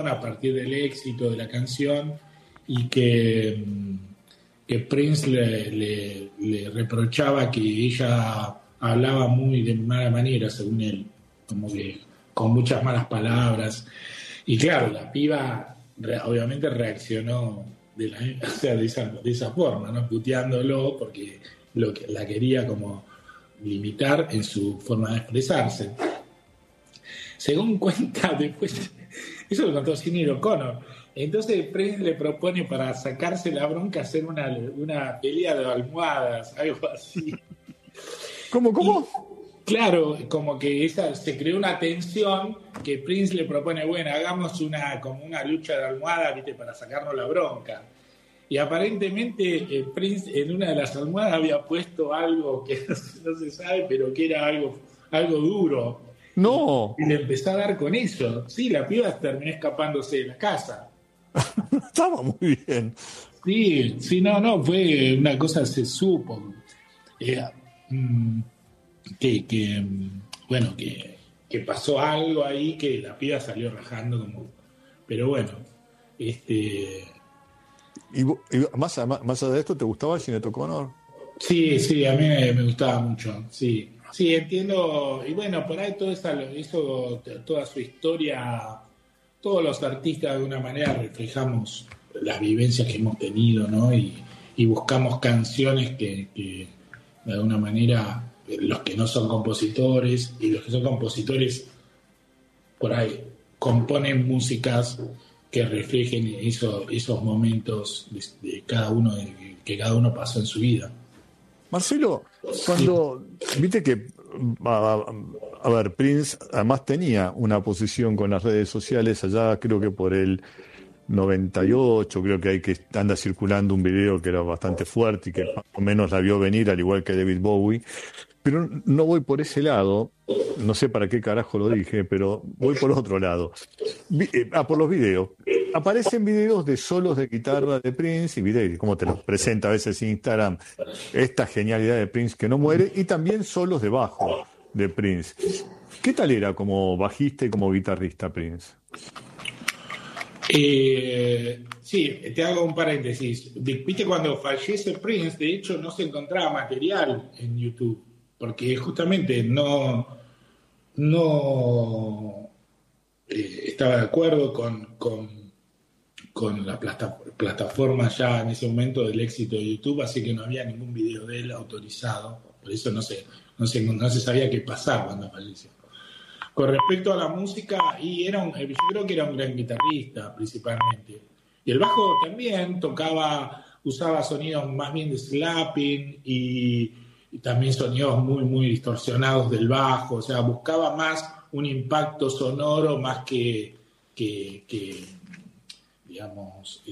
a partir del éxito de la canción y que Prince le reprochaba que ella hablaba muy de mala manera, según él, como que con muchas malas palabras. Y claro, la piba obviamente reaccionó o sea, de esa forma, ¿no? Puteándolo porque la quería como limitar en su forma de expresarse. Según cuenta después, eso lo contó Sinéad O'Connor. Entonces Prince le propone para sacarse la bronca hacer una pelea de almohadas, algo así. ¿Cómo? Y, claro, como que se creó una tensión que Prince le propone, bueno, hagamos como una lucha de almohadas, ¿viste? Para sacarnos la bronca. Y aparentemente Prince en una de las almohadas había puesto algo que no se sabe, pero que era algo duro. No. Y le empezó a dar con eso. Sí, la piba terminó escapándose de la casa. Estaba muy bien. Sí, no, fue una cosa, se supo. Bueno, que pasó algo ahí que la piba salió rajando como. Pero bueno, ¿Y más allá de esto, te gustaba Sinéad O'Connor? Sí, a mí me gustaba mucho, sí. Sí, entiendo, y bueno, por ahí toda su historia, todos los artistas de alguna manera reflejamos las vivencias que hemos tenido, ¿no? Y buscamos canciones que de alguna manera, los que no son compositores y los que son compositores, por ahí componen músicas que reflejen esos momentos de cada uno, que cada uno pasó en su vida. Marcelo, cuando viste que, a ver, Prince además tenía una posición con las redes sociales allá, creo que por el 98, creo que hay que anda circulando un video que era bastante fuerte y que más o menos la vio venir, al igual que David Bowie. Pero no voy por ese lado, no sé para qué carajo lo dije, pero voy por otro lado. Por los videos. Aparecen videos de solos de guitarra de Prince y videos, como te los presenta a veces en Instagram, esta genialidad de Prince que no muere, y también solos de bajo de Prince. ¿Qué tal era como bajista y como guitarrista Prince? Sí, te hago un paréntesis. Viste, cuando fallece Prince, de hecho, no se encontraba material en YouTube, porque justamente no estaba de acuerdo con la plataforma ya en ese momento del éxito de YouTube, así que no había ningún video de él autorizado, por eso no se sabía qué pasaba cuando falleció. Con respecto a la música, yo creo que era un gran guitarrista principalmente. Y el bajo también usaba sonidos más bien de slapping y también sonidos muy, muy distorsionados del bajo. O sea, buscaba más un impacto sonoro más que digamos,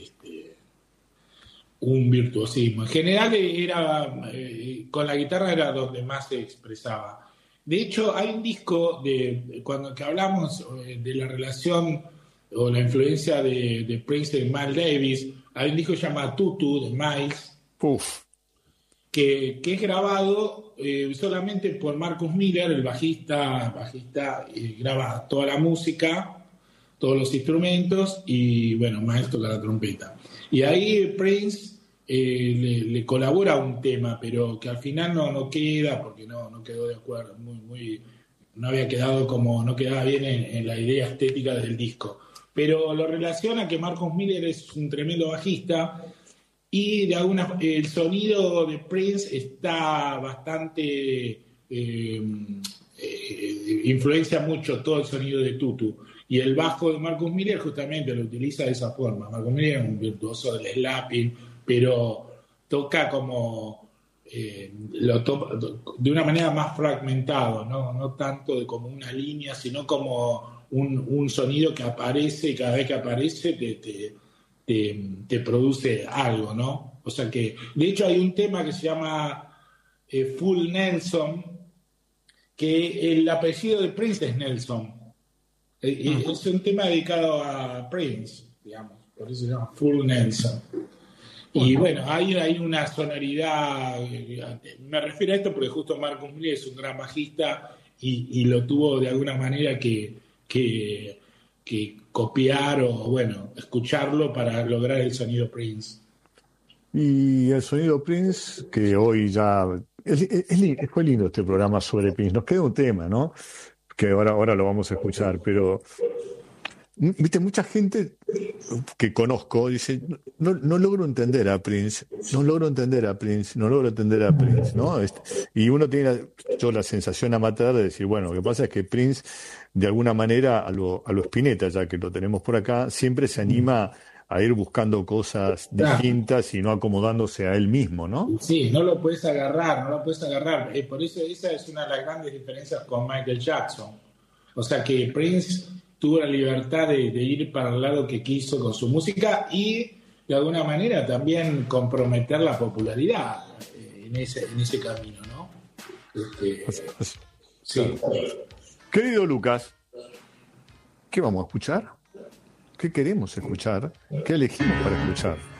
un virtuosismo. En general con la guitarra era donde más se expresaba. De hecho, hay un disco cuando que hablamos de la relación o la influencia de Prince y Miles Davis, hay un disco que se llama Tutu de Miles, Uf. que es grabado solamente por Marcus Miller, el bajista graba toda la música, todos los instrumentos y bueno, Miles toca la trompeta. Y ahí Prince le colabora un tema, pero que al final no queda, porque no quedó de acuerdo, no había quedado no quedaba bien en la idea estética del disco. Pero lo relaciona que Marcus Miller es un tremendo bajista y el sonido de Prince está bastante influencia mucho todo el sonido de Tutu. Y el bajo de Marcus Miller justamente lo utiliza de esa forma. Marcus Miller es un virtuoso del slapping, pero toca como de una manera más fragmentado, no tanto como una línea, sino como un sonido que aparece y cada vez que aparece te produce algo, ¿no? O sea que, de hecho, hay un tema que se llama Full Nelson, que el apellido de Prince es Nelson. Es un tema dedicado a Prince, digamos, por eso se llama Full Nelson. Y bueno, hay una sonoridad, me refiero a esto porque justo Marcus Miller es un gran bajista y lo tuvo de alguna manera que que copiar o, bueno, escucharlo para lograr el sonido Prince. Y el sonido Prince, que hoy ya... fue lindo este programa sobre Prince. Nos queda un tema, ¿no? Que ahora lo vamos a escuchar, pero... Viste, mucha gente que conozco dice, no logro entender a Prince, no logro entender a Prince, no logro entender a Prince, ¿no? Y uno tiene yo la sensación amateur de decir, bueno, lo que pasa es que Prince, de alguna manera, a lo Spinetta, ya que lo tenemos por acá, siempre se anima a ir buscando cosas Claro. distintas y no acomodándose a él mismo, ¿no? Sí, no lo puedes agarrar, no lo puedes agarrar. Por eso esa es una de las grandes diferencias con Michael Jackson. O sea que Prince tuvo la libertad de ir para el lado que quiso con su música y de alguna manera también comprometer la popularidad en ese camino, ¿no? Sí. Claro. Querido Lucas, ¿qué vamos a escuchar? ¿Qué queremos escuchar? ¿Qué elegimos para escuchar?